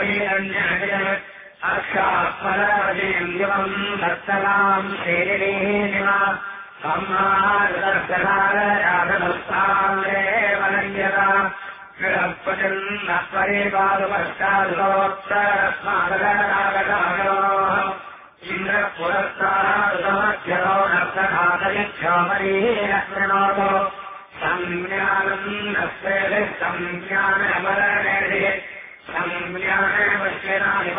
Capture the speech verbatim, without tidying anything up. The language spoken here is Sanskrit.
अक्षात्मरवजीम् दिवम् दत्तलाम् श्रीनिवा संहारदर्शनारयाधनस्ताम् देवनय्यता विरक्पतिन्नस्वरे पादपश्चादोत्तरस्मादगरागदागरोः इन्द्रपुरस्तादमध्यतो नर्तनादयक्षोमरीरश्मृणोतो संज्ञानम् नस्तेभिः संज्ञानमरणेभिः संज्ञानपश्यनानि